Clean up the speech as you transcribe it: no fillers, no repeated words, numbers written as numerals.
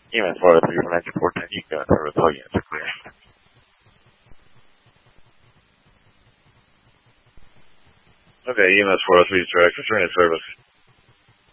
EMS 403 from 9410, you can go to all units are clear. Okay, EMS 403 is direct return to service.